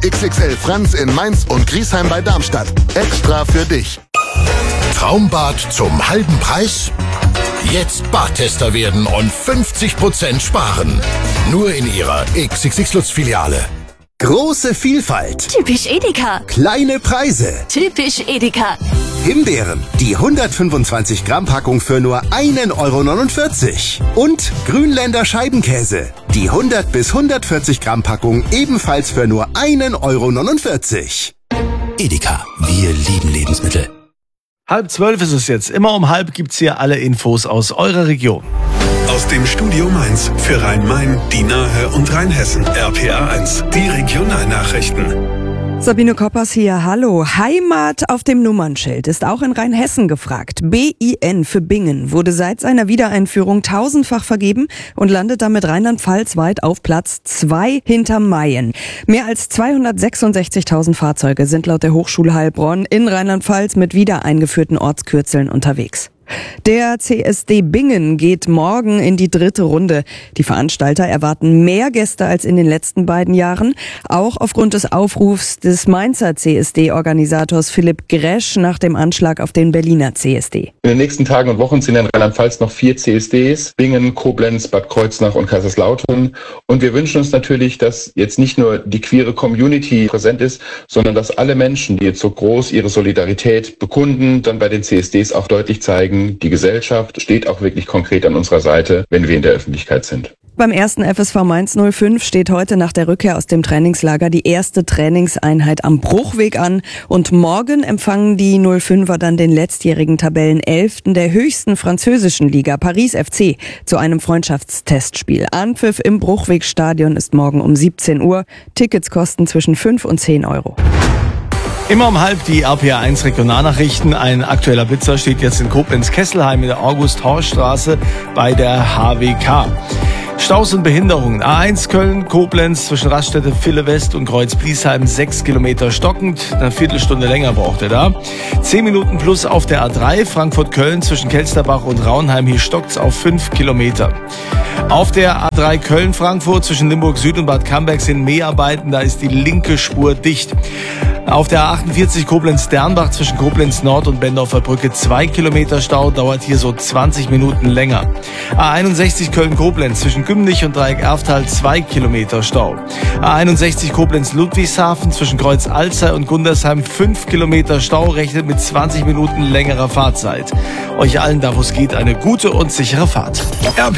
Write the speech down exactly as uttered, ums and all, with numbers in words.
X X L Franz in Mainz und Griesheim bei Darmstadt. Extra für dich. Traumbad zum halben Preis? Jetzt Badtester werden und fünfzig Prozent sparen. Nur in Ihrer X X X Lutz-Filiale. Große Vielfalt. Typisch Edeka. Kleine Preise. Typisch Edeka. Himbeeren, die hundertfünfundzwanzig Gramm Packung für nur einen Euro neunundvierzig. Und Grünländer Scheibenkäse, die hundert bis hundertvierzig Gramm Packung ebenfalls für nur einen Euro neunundvierzig. Edeka, wir lieben Lebensmittel. Halb zwölf ist es jetzt. Immer um halb gibt's hier alle Infos aus eurer Region. Aus dem Studio Mainz für Rhein-Main, die Nahe und Rheinhessen. R P A eins, die Regionalnachrichten. Sabine Koppers hier, hallo. Heimat auf dem Nummernschild ist auch in Rheinhessen gefragt. B I N für Bingen wurde seit seiner Wiedereinführung tausendfach vergeben und landet damit Rheinland-Pfalz weit auf Platz zwei hinter Mayen. Mehr als zweihundertsechsundsechzigtausend Fahrzeuge sind laut der Hochschule Heilbronn in Rheinland-Pfalz mit wieder eingeführten Ortskürzeln unterwegs. Der C S D Bingen geht morgen in die dritte Runde. Die Veranstalter erwarten mehr Gäste als in den letzten beiden Jahren, auch aufgrund des Aufrufs des Mainzer C S D-Organisators Philipp Gresch nach dem Anschlag auf den Berliner C S D. In den nächsten Tagen und Wochen sind in Rheinland-Pfalz noch vier C S Ds, Bingen, Koblenz, Bad Kreuznach und Kaiserslautern. Und wir wünschen uns natürlich, dass jetzt nicht nur die queere Community präsent ist, sondern dass alle Menschen, die jetzt so groß ihre Solidarität bekunden, dann bei den C S Ds auch deutlich zeigen, die Gesellschaft steht auch wirklich konkret an unserer Seite, wenn wir in der Öffentlichkeit sind. Beim ersten F S V Mainz null fünf steht heute nach der Rückkehr aus dem Trainingslager die erste Trainingseinheit am Bruchweg an. Und morgen empfangen die null fünfer dann den letztjährigen Tabellenelften der höchsten französischen Liga, Paris F C, zu einem Freundschaftstestspiel. Anpfiff im Bruchwegstadion ist morgen um siebzehn Uhr. Tickets kosten zwischen fünf und zehn Euro. Immer um halb die R P A eins Regionalnachrichten. Ein aktueller Blitzer steht jetzt in Koblenz-Kesselheim in der August-Horst-Straße bei der H W K. Staus und Behinderungen. A eins Köln-Koblenz zwischen Raststätte Ville West und Kreuz-Bliesheim sechs Kilometer stockend. Eine Viertelstunde länger braucht er da. zehn Minuten plus auf der A drei Frankfurt-Köln zwischen Kelsterbach und Raunheim. Hier stockt's auf fünf Kilometer. Auf der A drei Köln-Frankfurt zwischen Limburg Süd und Bad Camberg sind Mäharbeiten. Da ist die linke Spur dicht. Auf der A achtundvierzig Koblenz-Dernbach zwischen Koblenz Nord und Bendorfer Brücke zwei Kilometer Stau, dauert hier so zwanzig Minuten länger. A einundsechzig Köln-Koblenz zwischen Gümnich und Dreieck Erftal zwei Kilometer Stau. A einundsechzig Koblenz-Ludwigshafen zwischen Kreuz Alzey und Gundersheim fünf Kilometer Stau, rechnet mit zwanzig Minuten längerer Fahrzeit. Euch allen, da wo es geht, eine gute und sichere Fahrt.